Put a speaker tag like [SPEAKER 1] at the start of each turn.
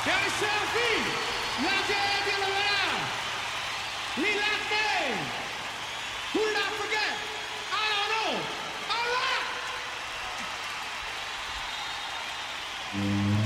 [SPEAKER 1] E ai selfie, la gente lo verá. We like them. Who did I forget? I don't know. All right.